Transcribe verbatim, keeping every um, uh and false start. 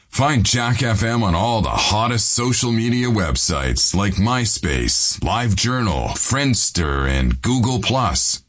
Find Jack F M on all the hottest social media websites like MySpace, LiveJournal, Friendster, and Google Plus.